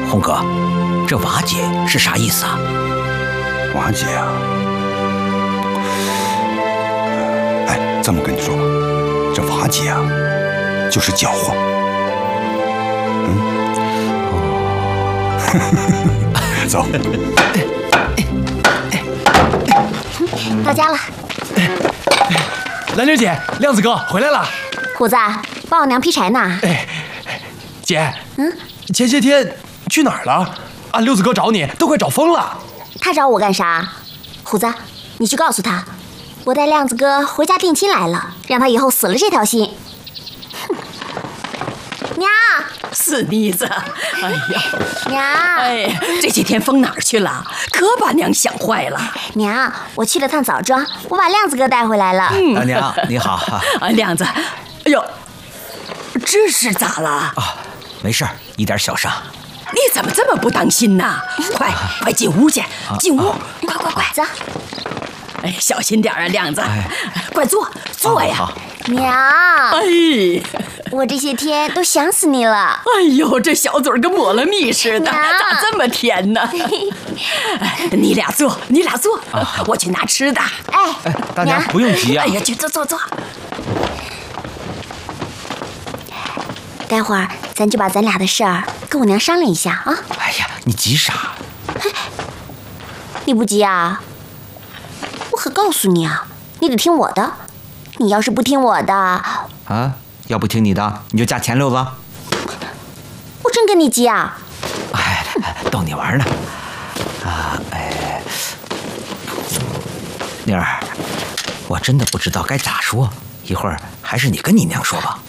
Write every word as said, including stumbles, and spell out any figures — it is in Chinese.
红哥，这瓦解是啥意思啊？ 瓦解啊！哎，这么跟你说吧，这瓦解啊，就是搅和。嗯，哦，走。 到家了。 兰妮姐，亮子哥回来了。 虎子，帮我娘劈柴呢。 哎，姐， 嗯， 前些天去哪儿了？啊，六子哥找你，都快找疯了。 他找我干啥？虎子，你去告诉他，我带亮子哥回家定亲来了，让他以后死了这条心。娘， 死妮子，哎呀， 娘， 哎，这几天疯哪儿去了？可把娘想坏了。 娘，我去了趟枣庄，我把亮子哥带回来了。 嗯，老娘你好。 啊，亮子，哎呦，这是咋了？ 啊，没事儿，一点小伤。 你怎么这么不当心呢？快快进屋去，进屋，快快快， 走。 哎，小心点啊，亮子，快坐坐呀。 娘， 哎， 我这些天都想死你了。 哎呦，这小嘴跟抹了蜜似的，咋这么甜呢？你俩坐，你俩坐，我去拿吃的。 哎， 大娘不用急啊。 哎呀，去坐坐坐。 待会儿咱就把咱俩的事儿跟我娘商量一下啊。 哎呀，你急啥？ 你不急啊？我可告诉你啊，你得听我的。你要是不听我的， 啊，要不听你的，你就嫁钱六子。 我真跟你急啊！ 哎，逗你玩呢。啊，哎，妮儿，我真的不知道该咋说，一会儿还是你跟你娘说吧。